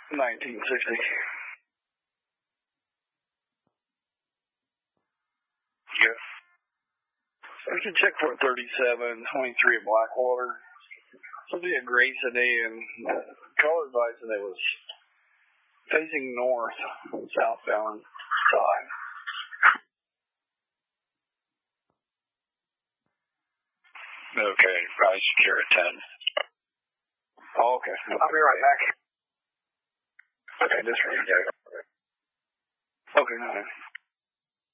1960. Yes. We can check for 3723 at Blackwater. It'll be a gray sedan. Caller advised that it was facing north, southbound side. Okay, probably secure at 10. Oh, okay. I'll be right back. Okay, just for you. Okay, no.